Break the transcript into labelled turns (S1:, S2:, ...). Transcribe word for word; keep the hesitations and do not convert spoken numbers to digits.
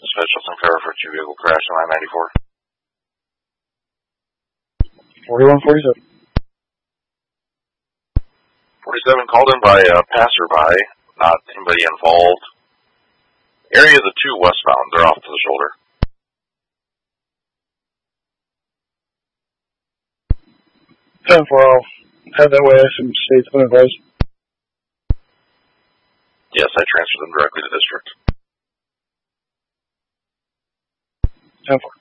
S1: dispatch Justin Farrer for two vehicle crash on I ninety-four.
S2: forty-one forty-seven.
S1: forty-seven called in by a passerby, not anybody involved. Area of the two westbound, they're off to the shoulder.
S2: ten four, I'll head that way. Some states been advised.
S1: Yes, I transferred them directly to district.
S2: ten four.